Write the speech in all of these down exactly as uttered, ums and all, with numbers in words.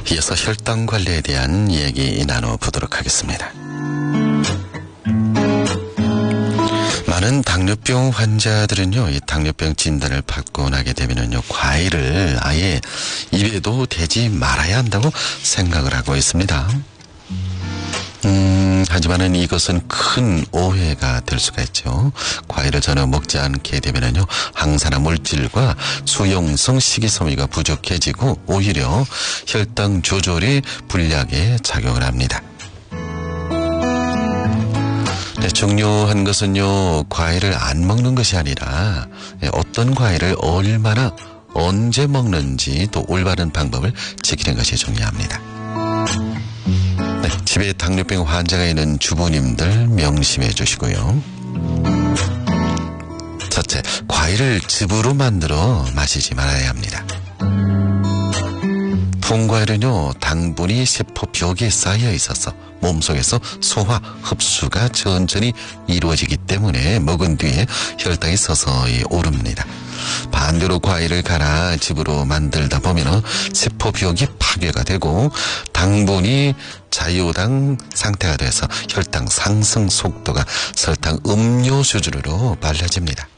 이어서 혈당 관리에 대한 얘기 나눠보도록 하겠습니다. 많은 당뇨병 환자들은요, 이 당뇨병 진단을 받고 나게 되면은요, 과일을 아예 입에도 대지 말아야 한다고 생각을 하고 있습니다. 음, 하지만은 이것은 큰 오해가 될 수가 있죠. 과일을 전혀 먹지 않게 되면은요, 항산화 물질과 수용성 식이섬유가 부족해지고 오히려 혈당 조절이 불리하게 작용을 합니다. 네, 중요한 것은요, 과일을 안 먹는 것이 아니라 어떤 과일을 얼마나 언제 먹는지 또 올바른 방법을 지키는 것이 중요합니다. 네, 집에 당뇨병 환자가 있는 주부님들 명심해 주시고요. 첫째, 과일을 즙으로 만들어 마시지 말아야 합니다. 통과일은요, 당분이 세포 벽에 쌓여 있어서 몸속에서 소화, 흡수가 천천히 이루어지기 때문에 먹은 뒤에 혈당이 서서히 오릅니다. 반대로 과일을 갈아 즙으로 만들다 보면 세포 벽이 파괴가 되고 당분이 자유당 상태가 돼서 혈당 상승 속도가 설탕 음료 수준으로 빨라집니다.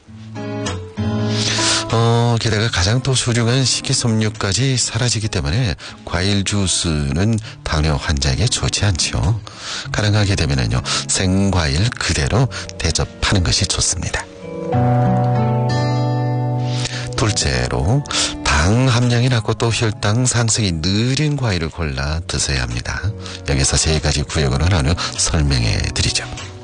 어, 게다가 가장 또 소중한 식이섬유까지 사라지기 때문에 과일 주스는 당뇨 환자에게 좋지 않죠. 가능하게 되면은요, 생과일 그대로 대접하는 것이 좋습니다. 둘째로, 당 함량이 낮고 또 혈당 상승이 느린 과일을 골라 드셔야 합니다. 여기서 세 가지 구역으로 나누어 설명해 드리죠.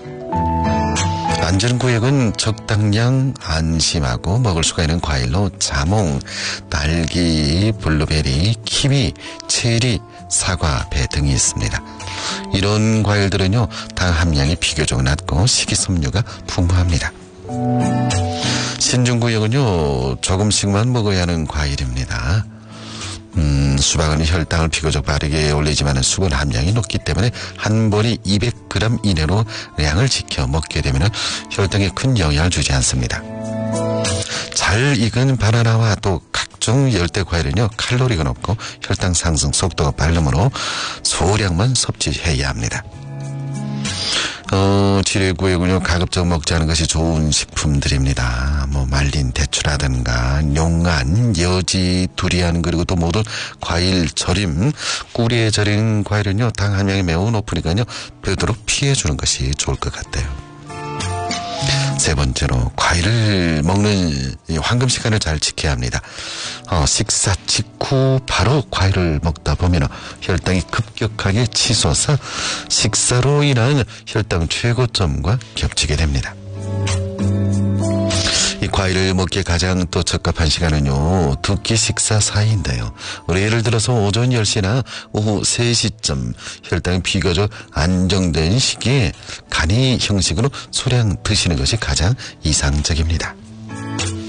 안전구역은 적당량 안심하고 먹을 수가 있는 과일로 자몽, 딸기, 블루베리, 키위, 체리, 사과, 배 등이 있습니다. 이런 과일들은요, 당 함량이 비교적 낮고 식이섬유가 풍부합니다. 신중구역은요, 조금씩만 먹어야 하는 과일입니다. 음, 수박은 혈당을 비교적 빠르게 올리지만 수분 함량이 높기 때문에 한 번에 이백 그램 이내로 양을 지켜 먹게 되면 혈당에 큰 영향을 주지 않습니다. 잘 익은 바나나와 또 각종 열대 과일은요, 칼로리가 높고 혈당 상승 속도가 빠르므로 소량만 섭취해야 합니다. 어, 지뢰구역은요, 가급적 먹지 않은 것이 좋은 식품들입니다. 뭐, 말린 대추라든가, 용안, 여지, 두리안, 그리고 또 모든 과일 절임, 꿀에 절인 과일은요, 당 함량이 매우 높으니까요, 되도록 피해주는 것이 좋을 것 같아요. 세 번째로, 과일을 먹는 황금 시간을 잘 지켜야 합니다. 어, 식사 직후 바로 과일을 먹다 보면 혈당이 급격하게 치솟아 식사로 인한 혈당 최고점과 겹치게 됩니다. 이 과일을 먹기에 가장 또 적합한 시간은요, 두 끼 식사 사이인데요. 우리 예를 들어서 오전 열 시나 오후 세 시쯤 혈당이 비교적 안정된 시기에 간이 형식으로 소량 드시는 것이 가장 이상적입니다.